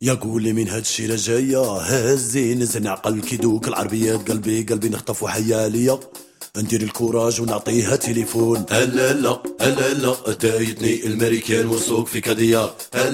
يا قولي من هادشي رجايا هزي نزن عقل كيدوك العربيات قلبي نخطف وحياليا ندير الكوراج ونعطيها تليفون. هلا لا هلا لا دايتني الماريكان والسوق في كاديار.